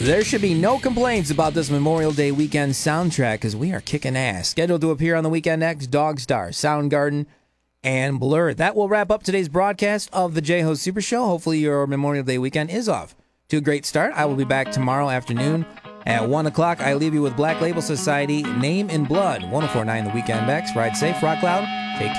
There should be no complaints about this Memorial Day weekend soundtrack because we are kicking ass. Scheduled to appear on the weekend next, Dogstar, Soundgarden, and Blur. That will wrap up today's broadcast of the J-Ho Super Show. Hopefully your Memorial Day weekend is off to a great start. I will be back tomorrow afternoon at 1 o'clock. I leave you with Black Label Society, Name in Blood, 104.9 The Weekend X. Ride safe, rock loud,